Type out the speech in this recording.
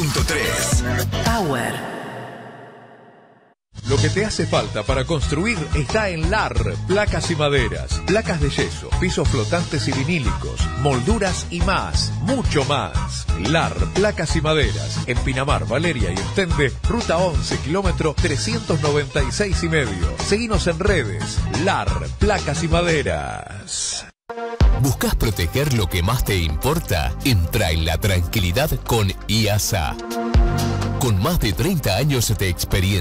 100.3 Power. Lo que te hace falta para construir está en LAR, placas y maderas, placas de yeso, pisos flotantes y vinílicos, molduras y más, mucho más. LAR, placas y maderas, en Pinamar, Valeria y Estende, ruta 11, kilómetro 396,5. Seguinos en redes, LAR, placas y maderas. ¿Buscas proteger lo que más te importa? Entra en la tranquilidad con IASA. Con más de 30 años de experiencia.